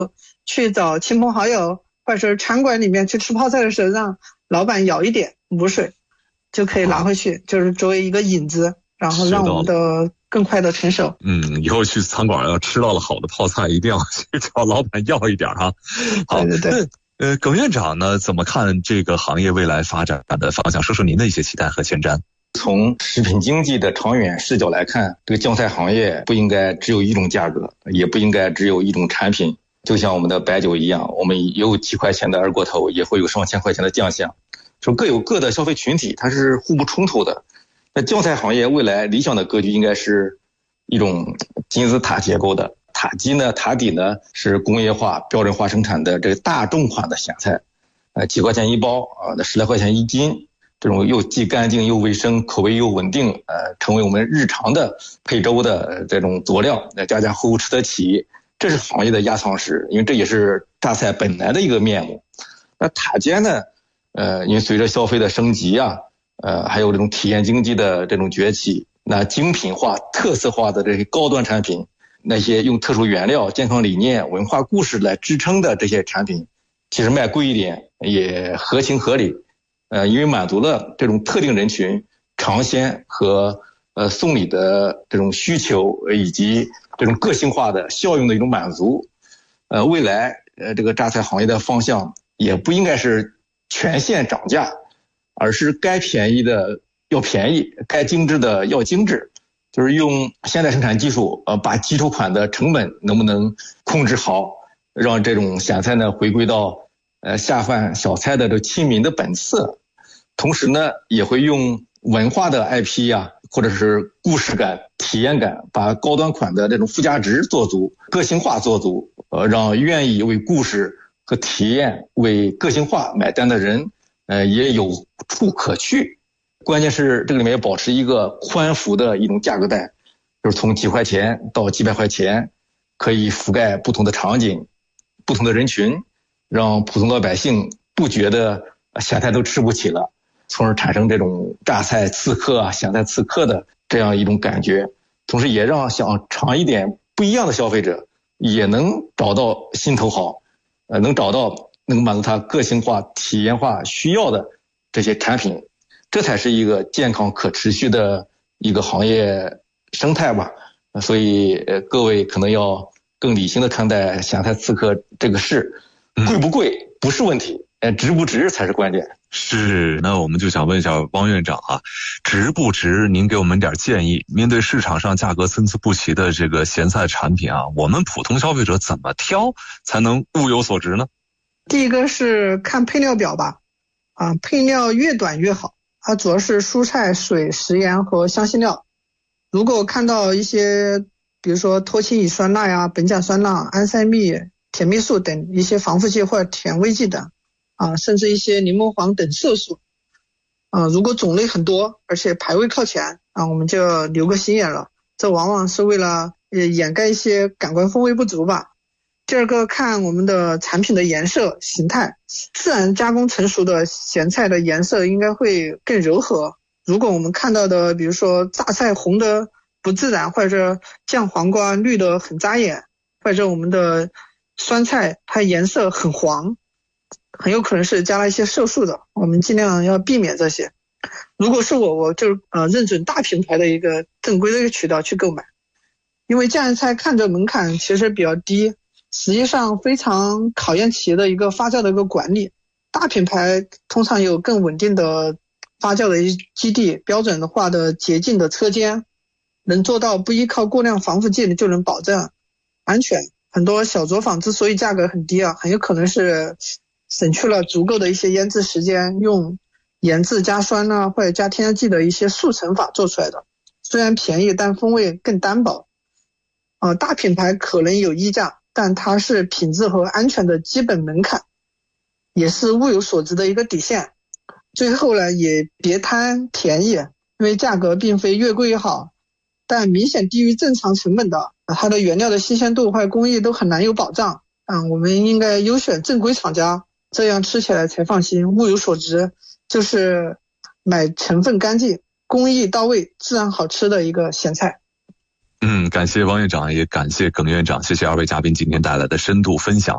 去找亲朋好友或者是餐馆里面去吃泡菜的时候，让老板舀一点卤水就可以拿回去，就是作为一个引子，然后让我们的更快的成熟。 以后去餐馆要吃到了好的泡菜，一定要去找老板要一点哈。好， 对对对。 耿院长呢，怎么看这个行业未来发展的方向？说说您的一些期待和前瞻。 从食品经济的长远视角来看，这个酱菜行业不应该只有一种价格，也不应该只有一种产品。就像我们的白酒一样，我们有几块钱的二锅头，也会有上千块钱的酱香，说各有各的消费群体，它是互不冲突的。那酱菜行业未来理想的格局应该是一种金字塔结构的，塔基呢，塔底呢是工业化标准化生产的这个大众款的咸菜，几块钱一包啊，那10来块钱一斤。这种又既干净又卫生，口味又稳定，成为我们日常的配粥的这种佐料，家家户户吃得起，这是行业的压舱石，因为这也是榨菜本来的一个面目。那塔尖呢，因为随着消费的升级啊，还有这种体验经济的这种崛起，那精品化、特色化的这些高端产品，那些用特殊原料、健康理念、文化故事来支撑的这些产品，其实卖贵一点也合情合理。因为满足了这种特定人群尝鲜和送礼的这种需求，以及这种个性化的效用的一种满足。未来这个榨菜行业的方向也不应该是全线涨价，而是该便宜的要便宜，该精致的要精致，就是用现代生产技术把基础款的成本能不能控制好，让这种咸菜呢回归到下饭小菜的这亲民的本色。同时呢，也会用文化的 IP 呀，或者是故事感、体验感，把高端款的这种附加值做足，个性化做足，让愿意为故事和体验、为个性化买单的人，也有处可去。关键是这个里面要保持一个宽幅的一种价格带，就是从几块钱到几百块钱，可以覆盖不同的场景、不同的人群，让普通老百姓不觉得咸菜都吃不起了，从而产生这种榨菜刺客啊、咸菜刺客的这样一种感觉，同时也让想尝一点不一样的消费者也能找到心头好，能找到能满足他个性化、体验化需要的这些产品，这才是一个健康可持续的一个行业生态吧。所以各位可能要更理性的看待咸菜刺客这个事，贵不贵不是问题，值不值才是关键。 是，那我们就想问一下汪院长啊，值不值？您给我们点建议。面对市场上价格参差不齐的这个咸菜产品啊，我们普通消费者怎么挑才能物有所值呢？ 第一个是看配料表吧，配料越短越好，它主要是蔬菜、水、食盐和香辛料。如果看到一些比如说脱氢乙酸钠呀、苯甲酸钠、安赛蜜、甜蜜素等一些防腐剂或者甜味剂等甚至一些柠檬黄等色素如果种类很多而且排位靠前我们就留个心眼了，这往往是为了掩盖一些感官风味不足吧。第二个，看我们的产品的颜色形态，自然加工成熟的咸菜的颜色应该会更柔和，如果我们看到的比如说榨菜红的不自然，或者酱黄瓜绿的很扎眼，或者我们的酸菜它颜色很黄，很有可能是加了一些色素的，我们尽量要避免这些。如果是我就认准大品牌的一个正规的一个渠道去购买，因为酱菜看着门槛其实比较低，实际上非常考验企业的一个发酵的一个管理。大品牌通常有更稳定的发酵的基地，标准化的洁净的车间，能做到不依靠过量防腐剂就能保证安全。很多小作坊之所以价格很低很有可能是省去了足够的一些腌制时间，用盐渍加酸或者加添加剂的一些速成法做出来的，虽然便宜但风味更单薄。大品牌可能有溢价，但它是品质和安全的基本门槛，也是物有所值的一个底线。最后呢，也别贪便宜，因为价格并非越贵越好，但明显低于正常成本的，它的原料的新鲜度或者工艺都很难有保障。我们应该优选正规厂家，这样吃起来才放心。物有所值就是买成分干净、工艺到位、自然好吃的一个咸菜。 感谢汪院长，也感谢耿院长，谢谢二位嘉宾今天带来的深度分享。